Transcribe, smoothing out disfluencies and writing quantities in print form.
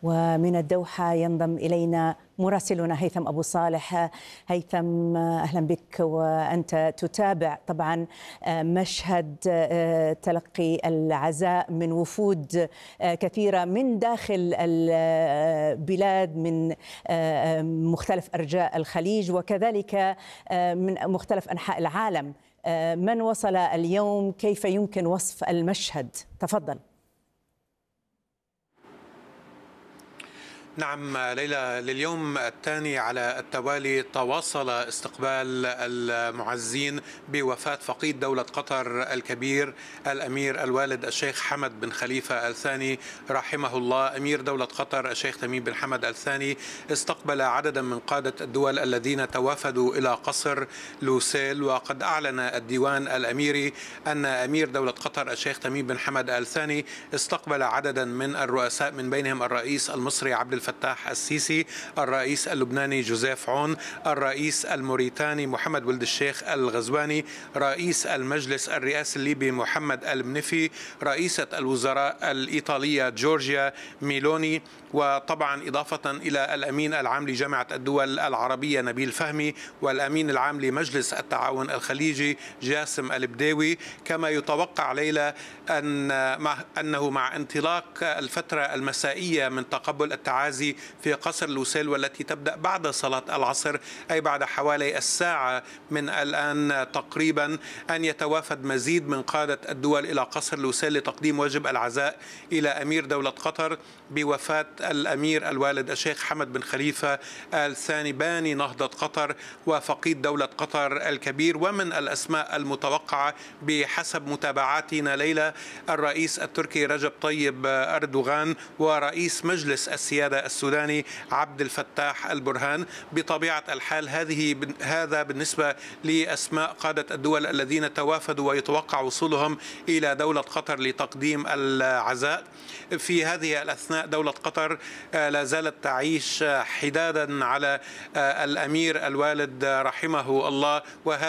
ومن الدوحة ينضم إلينا مراسلنا هيثم أبو صالح. هيثم، أهلا بك، وأنت تتابع طبعا مشهد تلقي العزاء من وفود كثيرة من داخل البلاد، من مختلف أرجاء الخليج وكذلك من مختلف أنحاء العالم. من وصل اليوم؟ كيف يمكن وصف المشهد؟ تفضل. نعم ليلى، لليوم الثاني على التوالي تواصل استقبال المعزين بوفاة فقيد دولة قطر الكبير الأمير الوالد الشيخ حمد بن خليفة الثاني رحمه الله. أمير دولة قطر الشيخ تميم بن حمد الثاني استقبل عددا من قادة الدول الذين توافدوا إلى قصر لوسيل، وقد أعلن الديوان الأميري أن أمير دولة قطر الشيخ تميم بن حمد الثاني استقبل عددا من الرؤساء، من بينهم الرئيس المصري عبد الفتاح السيسي، الرئيس اللبناني جوزيف عون، الرئيس الموريتاني محمد ولد الشيخ الغزواني، رئيس المجلس الرئاسي الليبي محمد المنفي، رئيسة الوزراء الإيطالية جورجيا ميلوني، وطبعا إضافة إلى الأمين العام لجامعة الدول العربية نبيل فهمي، والأمين العام لمجلس التعاون الخليجي جاسم البديوي. كما يتوقع ليلى أنه مع انطلاق الفترة المسائية من تقبل التعازي في قصر لوسيل، والتي تبدأ بعد صلاة العصر أي بعد حوالي الساعة من الآن تقريبا، أن يتوافد مزيد من قادة الدول إلى قصر لوسيل لتقديم واجب العزاء إلى أمير دولة قطر بوفاة الأمير الوالد الشيخ حمد بن خليفة الثاني باني نهضة قطر وفقيد دولة قطر الكبير. ومن الأسماء المتوقعة بحسب متابعاتنا ليلى الرئيس التركي رجب طيب أردوغان، ورئيس مجلس السيادة السوداني عبد الفتاح البرهان. بطبيعة الحال هذا بالنسبة لأسماء قادة الدول الذين توافدوا ويتوقع وصولهم إلى دولة قطر لتقديم العزاء. في هذه الأثناء دولة قطر لا زالت تعيش حدادا على الأمير الوالد رحمه الله،